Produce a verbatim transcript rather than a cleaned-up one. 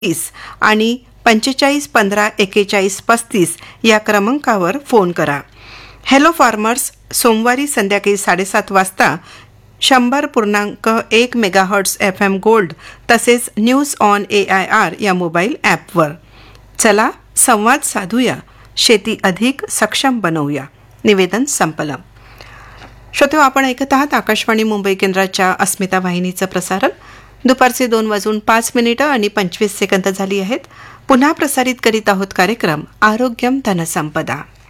तीस आणि पंचेचाळीस पंधरा एक्केचाळीस पस्तीस या क्रमांकावर फोन करा. हॅलो फार्मर्स सोमवारी संध्याकाळी साडेसात वाजता शंभर पूर्णांक एक मेगाहर्ट्स एफ एम गोल्ड तसेच news on A I R या मोबाईल ॲपवर. चला संवाद साधूया, शेती अधिक सक्षम बनवूया. निवेदन संपलं. श्रोते, आपण ऐकत आहात आकाशवाणी मुंबई केंद्राच्या अस्मिता वाहिनीचं प्रसारण. दुपारचे दोन वाजून पाच मिनिटं आणि पंचवीस सेकंद झाली आहेत. पुन्हा प्रसारित करीत आहोत कार्यक्रम आरोग्यम धनसंपदा.